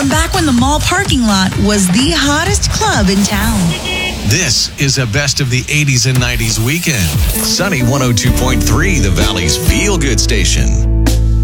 from back when the mall parking lot was the hottest club in town. This is a best of the 80s and 90s weekend. Sunny 102.3, the Valley's feel-good station.